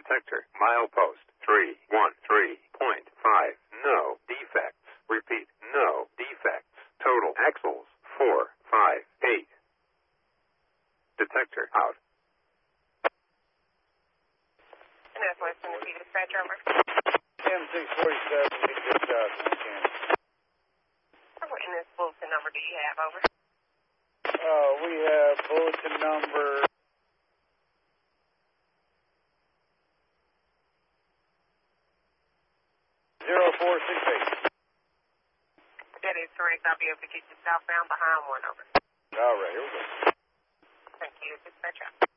Detector, milepost 313.5. No defects. Repeat, no defects. Total axles 458. Detector out. And that's West Tennessee dispatch over. M647, we just What in this bulletin number do you have, over? we have bulletin number 0468. That is correct. I'll be able to get you southbound behind one, over. All right, here we go. Thank you. Dispatch out.